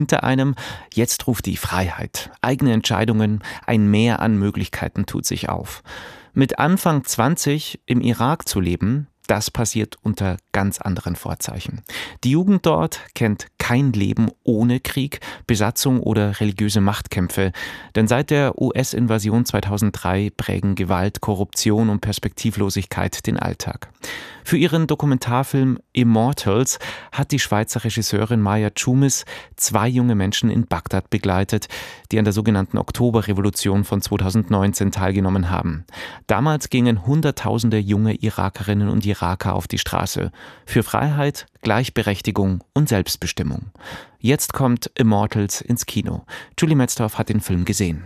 Hinter einem, jetzt ruft die Freiheit, eigene Entscheidungen, ein Mehr an Möglichkeiten tut sich auf. Mit Anfang 20 im Irak zu leben, das passiert unter ganz anderen Vorzeichen. Die Jugend dort kennt kein Leben ohne Krieg, Besatzung oder religiöse Machtkämpfe. Denn seit der US-Invasion 2003 prägen Gewalt, Korruption und Perspektivlosigkeit den Alltag. Für ihren Dokumentarfilm Immortals hat die Schweizer Regisseurin Maya Tschumis 2 junge Menschen in Bagdad begleitet, die an der sogenannten Oktoberrevolution von 2019 teilgenommen haben. Damals gingen Hunderttausende junge Irakerinnen und Iraker auf die Straße für Freiheit, Gleichberechtigung und Selbstbestimmung. Jetzt kommt Immortals ins Kino. Julie Metzdorf hat den Film gesehen.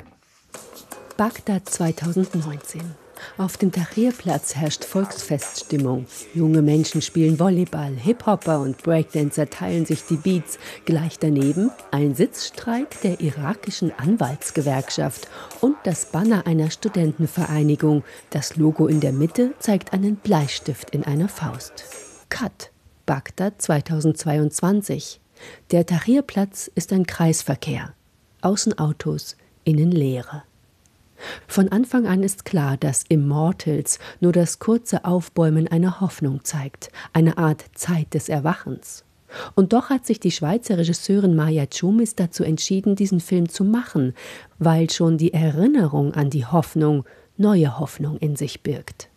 Bagdad 2019. Auf dem Tahrirplatz herrscht Volksfeststimmung. Junge Menschen spielen Volleyball, Hip-Hopper und Breakdancer teilen sich die Beats. Gleich daneben ein Sitzstreik der irakischen Anwaltsgewerkschaft und das Banner einer Studentenvereinigung. Das Logo in der Mitte zeigt einen Bleistift in einer Faust. Cut. Bagdad 2022. Der Tahrirplatz ist ein Kreisverkehr. Außen Autos, innen Leere. Von Anfang an ist klar, dass Immortals nur das kurze Aufbäumen einer Hoffnung zeigt, eine Art Zeit des Erwachens. Und doch hat sich die Schweizer Regisseurin Maya Tschumis dazu entschieden, diesen Film zu machen, weil schon die Erinnerung an die Hoffnung neue Hoffnung in sich birgt.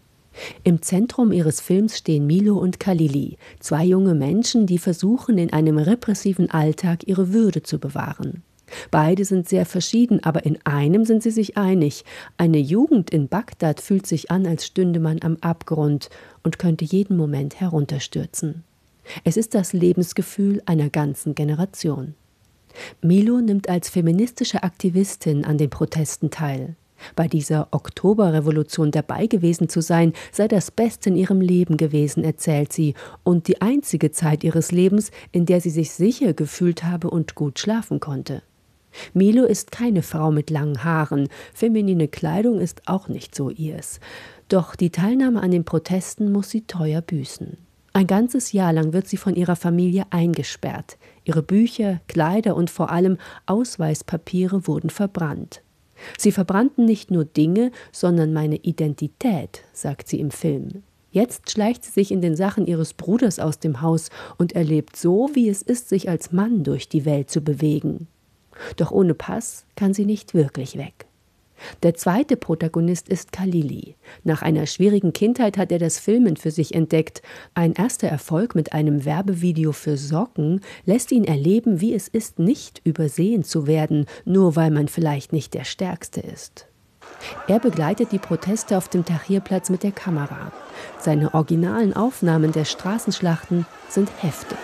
Im Zentrum ihres Films stehen Milo und Khalili, 2 junge Menschen, die versuchen, in einem repressiven Alltag ihre Würde zu bewahren. Beide sind sehr verschieden, aber in einem sind sie sich einig. Eine Jugend in Bagdad fühlt sich an, als stünde man am Abgrund und könnte jeden Moment herunterstürzen. Es ist das Lebensgefühl einer ganzen Generation. Milo nimmt als feministische Aktivistin an den Protesten teil. Bei dieser Oktoberrevolution dabei gewesen zu sein, sei das Beste in ihrem Leben gewesen, erzählt sie, und die einzige Zeit ihres Lebens, in der sie sich sicher gefühlt habe und gut schlafen konnte. Milo ist keine Frau mit langen Haaren, feminine Kleidung ist auch nicht so ihrs. Doch die Teilnahme an den Protesten muss sie teuer büßen. Ein ganzes Jahr lang wird sie von ihrer Familie eingesperrt. Ihre Bücher, Kleider und vor allem Ausweispapiere wurden verbrannt. Sie verbrannten nicht nur Dinge, sondern meine Identität, sagt sie im Film. Jetzt schleicht sie sich in den Sachen ihres Bruders aus dem Haus und erlebt so, wie es ist, sich als Mann durch die Welt zu bewegen. Doch ohne Pass kann sie nicht wirklich weg. Der zweite Protagonist ist Khalili. Nach einer schwierigen Kindheit hat er das Filmen für sich entdeckt. Ein erster Erfolg mit einem Werbevideo für Socken lässt ihn erleben, wie es ist, nicht übersehen zu werden, nur weil man vielleicht nicht der Stärkste ist. Er begleitet die Proteste auf dem Tahrirplatz mit der Kamera. Seine originalen Aufnahmen der Straßenschlachten sind heftig.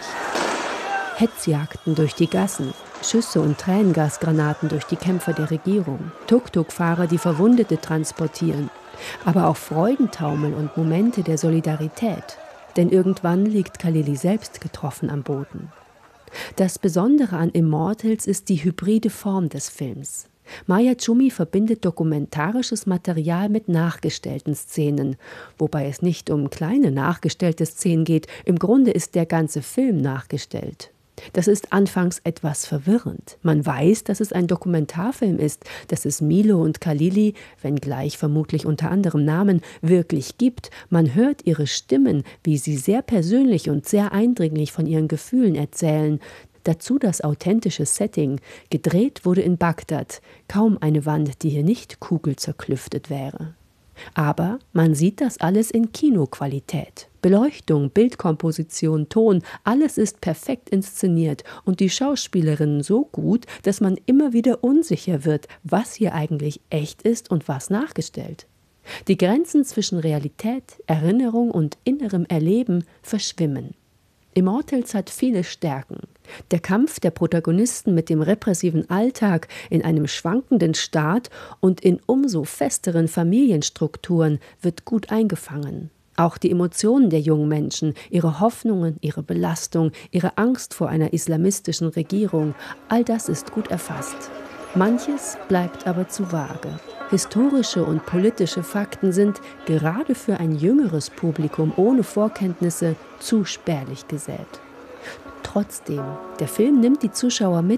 Hetzjagden durch die Gassen, Schüsse und Tränengasgranaten durch die Kämpfer der Regierung, Tuk-Tuk-Fahrer, die Verwundete transportieren, aber auch Freudentaumel und Momente der Solidarität. Denn irgendwann liegt Khalili selbst getroffen am Boden. Das Besondere an Immortals ist die hybride Form des Films. Maya Tschumi verbindet dokumentarisches Material mit nachgestellten Szenen, wobei es nicht um kleine nachgestellte Szenen geht, im Grunde ist der ganze Film nachgestellt. Das ist anfangs etwas verwirrend. Man weiß, dass es ein Dokumentarfilm ist, dass es Milo und Khalili, wenngleich vermutlich unter anderem Namen, wirklich gibt. Man hört ihre Stimmen, wie sie sehr persönlich und sehr eindringlich von ihren Gefühlen erzählen. Dazu das authentische Setting. Gedreht wurde in Bagdad, kaum eine Wand, die hier nicht kugelzerklüftet wäre. Aber man sieht das alles in Kinoqualität. Beleuchtung, Bildkomposition, Ton, alles ist perfekt inszeniert und die Schauspielerinnen so gut, dass man immer wieder unsicher wird, was hier eigentlich echt ist und was nachgestellt. Die Grenzen zwischen Realität, Erinnerung und innerem Erleben verschwimmen. Immortals hat viele Stärken. Der Kampf der Protagonisten mit dem repressiven Alltag in einem schwankenden Staat und in umso festeren Familienstrukturen wird gut eingefangen. Auch die Emotionen der jungen Menschen, ihre Hoffnungen, ihre Belastung, ihre Angst vor einer islamistischen Regierung, all das ist gut erfasst. Manches bleibt aber zu vage. Historische und politische Fakten sind, gerade für ein jüngeres Publikum ohne Vorkenntnisse, zu spärlich gesät. Trotzdem, der Film nimmt die Zuschauer mit